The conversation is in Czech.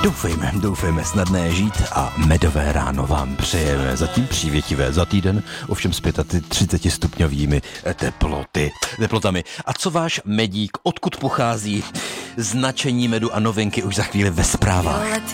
Doufejme, snadné žít a medové ráno vám přejeme. Zatím přívětivé, za týden ovšem s 35 stupňovými teplotami. A co váš medík, odkud pochází? Značení medu a novinky už za chvíli ve zprávách.